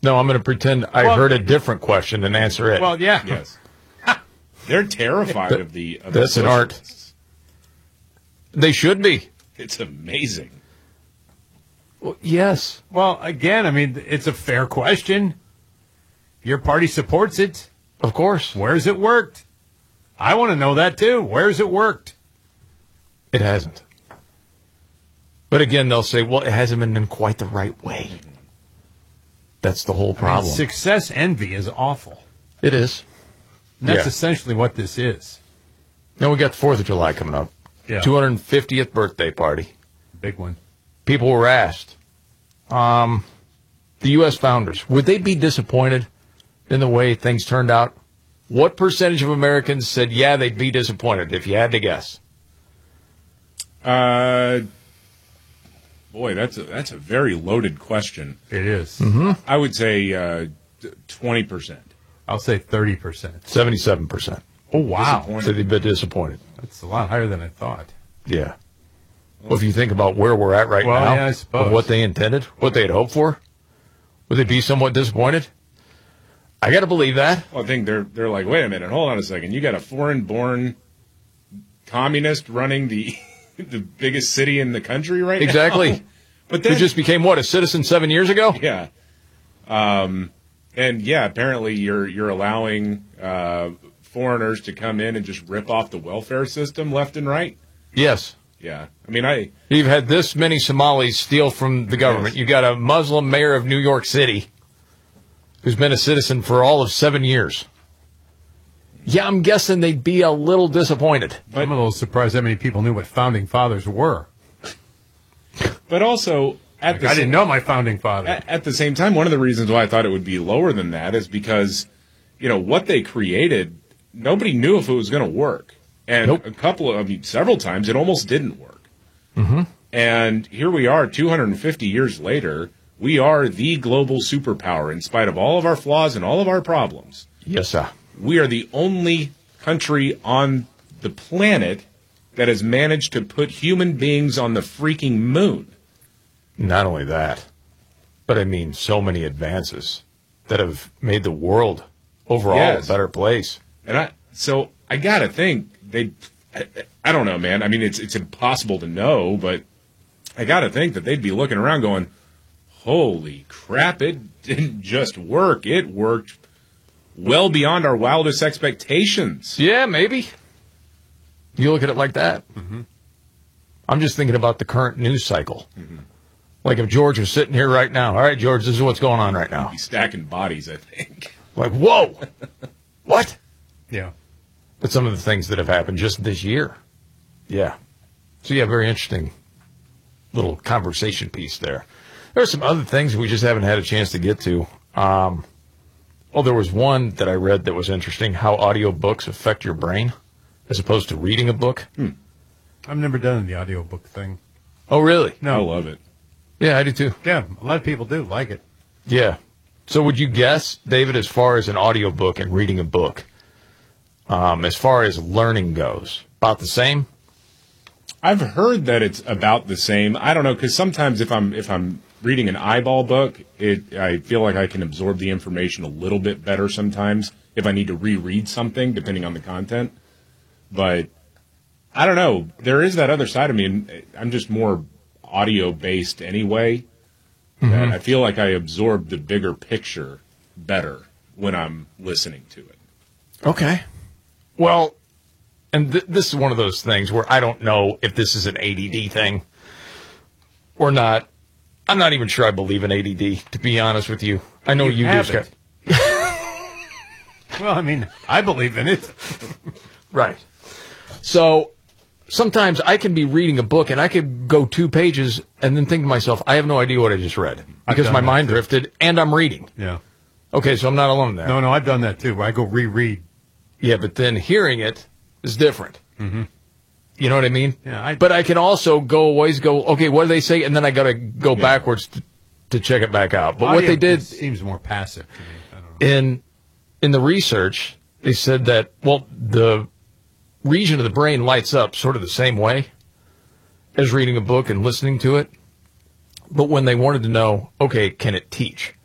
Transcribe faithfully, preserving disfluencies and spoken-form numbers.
No, I'm going to pretend I Well, heard a different question and answer it. Well, yeah. Yes. They're terrified That- of the of that's the an art. socialists. They should be. It's amazing. Well, yes. Well, again, I mean, it's a fair question. Your party supports it. Of course. Where's it worked? I want to know that, too. Where's it worked? It hasn't. But again, they'll say, well, it hasn't been in quite the right way. That's the whole I mean, problem. success envy is awful. It is. And that's Yeah. essentially what this is. Now we got the fourth of July coming up. Yeah. two hundred fiftieth birthday party. Big one. People were asked, um, the U S founders, would they be disappointed in the way things turned out? What percentage of Americans said, yeah, they'd be disappointed, if you had to guess? Uh, boy, that's a, that's a very loaded question. It is. Mm-hmm. I would say uh, twenty percent. I'll say thirty percent. seventy-seven percent Oh, wow. Disappointed. said they'd be disappointed. That's a lot higher than I thought. Yeah. Well, if you think about where we're at right Well, now, yeah, I suppose. of what they intended, what they had hoped for, would they be somewhat disappointed? I got to believe that. Well, I think they're they're like, wait a minute, hold on a second. You got a foreign-born communist running the the biggest city in the country right now? Exactly. But Who then, just became, what, a citizen seven years ago? yeah, um, and yeah, apparently you're you're allowing uh, foreigners to come in and just rip off the welfare system left and right. Yes. Yeah, I mean, I You've had this many Somalis steal from the government. Yes. You got a Muslim mayor of New York City who's been a citizen for all of seven years. Yeah, I'm guessing they'd be a little disappointed. I'm a little surprised how many people knew what founding fathers were. but also at the I sa- didn't know my founding father. At, at the same time, one of the reasons why I thought it would be lower than that is because, you know, what they created, nobody knew if it was going to work. And Nope. a couple of, I mean, several times it almost didn't work. Mm-hmm. And here we are, two hundred fifty years later, we are the global superpower in spite of all of our flaws and all of our problems. Yes, sir. We are the only country on the planet that has managed to put human beings on the freaking moon. Not only that, but I mean so many advances that have made the world overall Yes. a better place. And I, so I gotta think they, I, I don't know, man. I mean, it's it's impossible to know, but I gotta think that they'd be looking around going, "Holy crap! It didn't just work; it worked well beyond our wildest expectations." Yeah, maybe. You look at it like that. Mm-hmm. I'm just thinking about the current news cycle. Mm-hmm. Like if George was sitting here right now. All right, George, this is what's going on right now. Be stacking bodies, I think. Like, whoa, what? Yeah. But some of the things that have happened just this year. Yeah. So, yeah, very interesting little conversation piece there. There are some other things we just haven't had a chance to get to. Um, well, there was one that I read that was interesting, how audiobooks affect your brain as opposed to reading a book. Hmm. I've never done the audiobook thing. Oh, really? No. I love it. Yeah, I do too. Yeah, a lot of people do like it. Yeah. So would you guess, David, as far as an audiobook and reading a book, um, as far as learning goes, about the same? I've heard that it's about the same. I don't know, because sometimes if I'm if I'm reading an eyeball book, it I feel like I can absorb the information a little bit better sometimes if I need to reread something, depending on the content. But I don't know. There is that other side of me, and I'm just more audio-based anyway. Mm-hmm. That I feel like I absorb the bigger picture better when I'm listening to it. Okay. Well, and th- this is one of those things where I don't know if this is an A D D thing or not. I'm not even sure I believe in A D D, to be honest with you. I know you, You do, haven't. Scott. Well, I mean, I believe in it. Right. So sometimes I can be reading a book and I could go two pages and then think to myself, I have no idea what I just read because done my that mind too. drifted and I'm reading. Yeah. Okay, so I'm not alone there. No, no, I've done that too. Where I go reread. Yeah, but then hearing it is different. Mm-hmm. You know what I mean? Yeah, I- but I can also go always go, okay, what do they say? And then I got to go backwards to, to check it back out. But what Audio they did seems more passive to me. I don't know. in in the research, they said that, well, the region of the brain lights up sort of the same way as reading a book and listening to it. But when they wanted to know, okay, can it teach?